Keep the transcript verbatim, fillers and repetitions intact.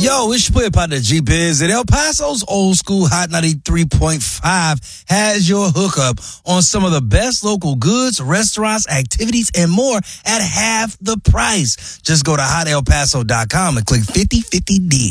Yo, it's your boy partner G-Biz, and El Paso's Old School Hot ninety-three point five has your hookup on some of the best local goods, restaurants, activities, and more at half the price. Just go to hot el paso dot com and click fifty fifty deal.